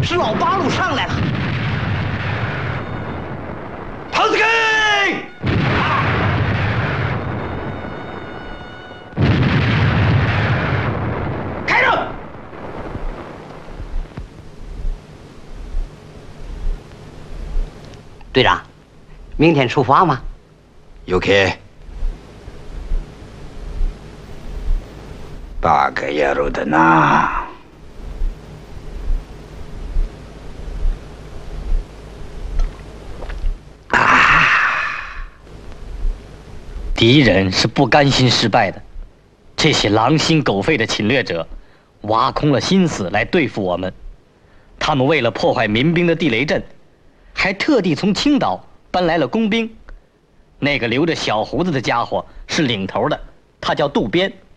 是老八路上来了。 唐子根， 开着。队长，明天出发吗？ 有去。8个野路的呢。 敌人是不甘心失败的，这些狼心狗肺的侵略者，挖空了心思来对付我们。他们为了破坏民兵的地雷阵，还特地从青岛搬来了工兵。那个留着小胡子的家伙是领头的，他叫渡边。